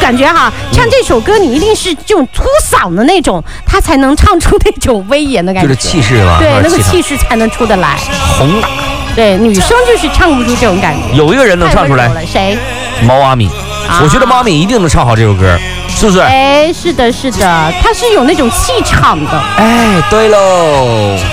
感觉哈，唱这首歌你一定是这种粗嗓的那种，他才能唱出那种威严的感觉， 就是气势吧？ 对，那个气势才能出得来， 宏大。 对，女生就是唱不出这种感觉。 有一个人能唱出来， 谁？ 毛阿敏。我觉得毛阿敏一定能唱好这首歌，是不是？ 哎，是的，是的，他是有那种气场的。 哎，对喽。